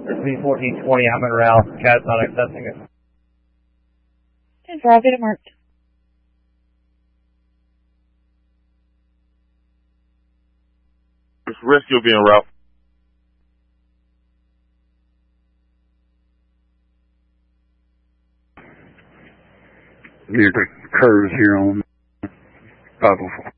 V1420, I'm in route. Cat's not accessing it. 10-4, I'll get it marked. Rescue will be en route. Near the curves here on 504.